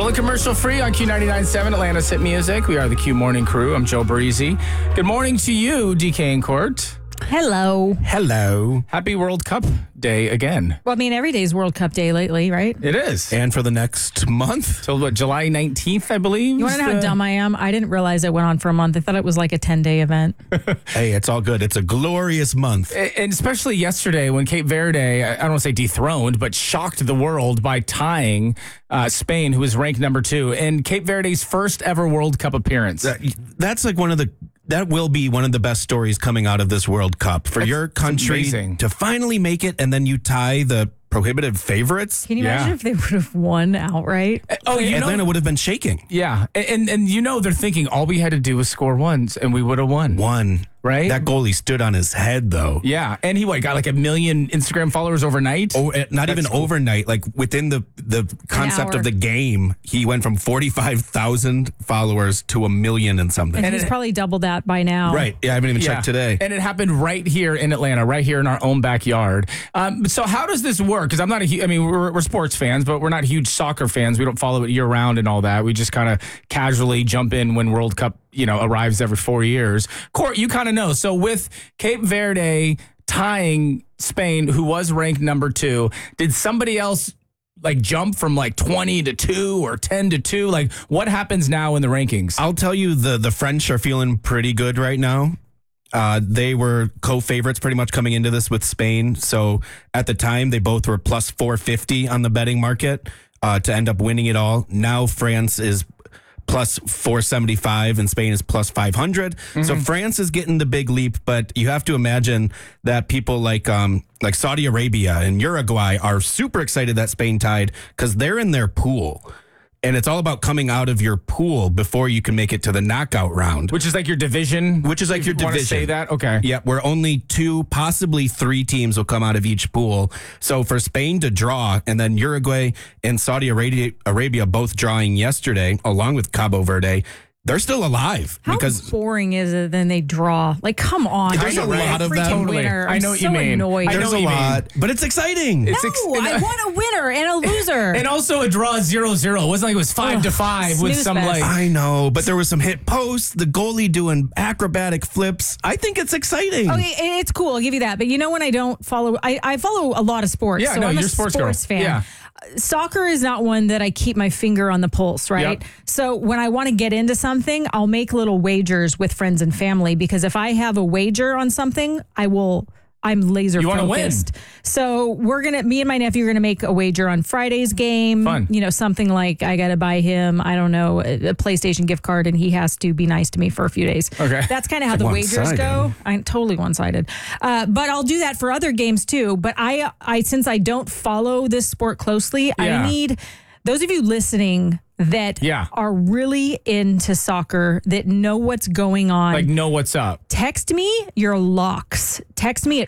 Rolling commercial free on Q99.7 Atlanta's Hit Music. We are the Q Morning Crew. I'm Joe Breezy. Good morning to you, DK and Court. Hello. Hello. Happy World Cup Day again. Well, I mean, every day's World Cup Day lately, right? It is. And for the next month? So what, July 19th, I believe? You want to know how dumb I am? I didn't realize it went on for a month. I thought it was like a 10-day event. Hey, it's all good. It's a glorious month. And especially yesterday when Cape Verde, I don't want to say dethroned, but shocked the world by tying Spain, who was ranked number 2, in Cape Verde's first ever World Cup appearance. That's like that will be one of the best stories coming out of this World Cup for your country amazing. To finally make it, and then you tie the prohibitive favorites. Can you imagine if they would have won outright? Oh, Atlanta would have been shaking. Yeah. And they're thinking all we had to do was score once and we would have won. Right? That goalie stood on his head, though. Yeah. And he got like 1 million Instagram followers overnight? Oh, not even overnight. Like within the concept of the game, he went from 45,000 followers to 1 million and something. And he's probably doubled that by now. Right. Yeah, I haven't even checked today. And it happened right here in Atlanta, right here in our own backyard. So how does this work? Because I'm not we're sports fans, but we're not huge soccer fans. We don't follow it year round and all that. We just kind of casually jump in when World Cup arrives every 4 years. Court, you kind of know. So with Cape Verde tying Spain, who was ranked number 2, did somebody else jump from 20 to 2 or 10 to 2? What happens now in the rankings? I'll tell you, the French are feeling pretty good right now. They were co-favorites pretty much coming into this with Spain. So at the time, they both were plus 450 on the betting market to end up winning it all. Now France is plus 475 and Spain is plus 500. Mm-hmm. So France is getting the big leap, but you have to imagine that people like Saudi Arabia and Uruguay are super excited that Spain tied because they're in their pool. And it's all about coming out of your pool before you can make it to the knockout round. Which is like your division? Which is like your division. Want to say that? Okay. Yeah, where only 2, possibly 3 teams will come out of each pool. So for Spain to draw, and then Uruguay and Saudi Arabia both drawing yesterday, along with Cabo Verde, they're still alive. How boring is it then they draw? Come on. There's a lot of them. Totally. Winner. I know what you mean. Annoyed. There's a lot, but it's exciting. I want a winner and a loser. And also a draw 0-0. It wasn't like it was 5-5 with some I know, but there was some hit posts, the goalie doing acrobatic flips. I think it's exciting. Okay, it's cool. I'll give you that. But when I don't follow, I follow a lot of sports. Yeah, so I'm you're a sports fan. Yeah. Soccer is not one that I keep my finger on the pulse, right? Yep. So when I want to get into something, I'll make little wagers with friends and family because if I have a wager on something, I'm laser focused. You want to win. So me and my nephew are going to make a wager on Friday's game. Fun. Something like I got to buy him, I don't know, a PlayStation gift card and he has to be nice to me for a few days. Okay. That's kind of how the wagers go. I'm totally one-sided. But I'll do that for other games too. But I since I don't follow this sport closely, I need those of you listening that are really into soccer, that know what's going on. Know what's up. Text me your locks. Text me at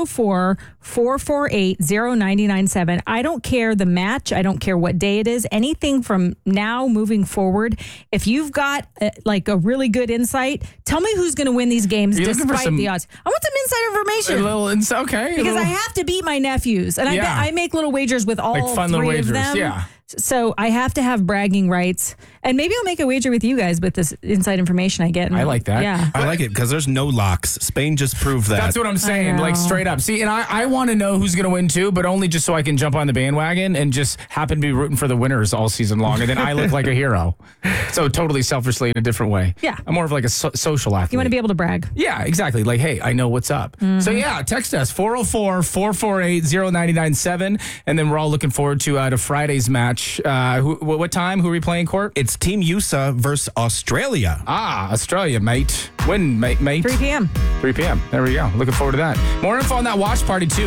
404-448-0997. I don't care the match. I don't care what day it is. Anything from now moving forward. If you've got a really good insight, tell me who's going to win these games despite the odds. I want some inside information. A little insight, okay. Because I have to beat my nephews. And I make little wagers with all fun 3 of them. Yeah. So I have to have bragging rights. And maybe I'll make a wager with you guys with this inside information I get. I like that. Yeah. I like it because there's no locks. Spain just proved that. That's what I'm saying, straight up. See, and I want to know who's going to win too, but only just so I can jump on the bandwagon and just happen to be rooting for the winners all season long. And then I look like a hero. So totally selfishly in a different way. Yeah. I'm more of a social athlete. You want to be able to brag. Yeah, exactly. Hey, I know what's up. Mm-hmm. So text us 404-448-0997. And then we're all looking forward to Friday's match. What time? Who are we playing, Court? It's Team USA versus Australia. Australia, mate. When, mate? 3 p.m. 3 p.m. There we go. Looking forward to that. More info on that watch party, too.